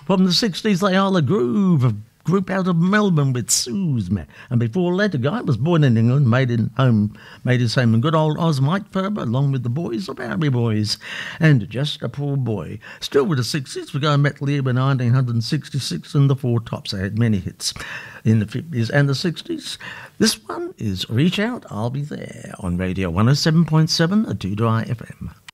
From the 60s, they are The Groove, a group out of Melbourne with Suze. And before that, a guy was born in England, made his home in good old Oz, Mike Ferber, along with the boys, the Bowery Boys, and Just a Poor Boy. Still with the 60s, we go Metal Year with 1966 and the Four Tops. They had many hits in the 50s and the 60s. This one is Reach Out, I'll Be There on Radio 107.7 at Dudai FM.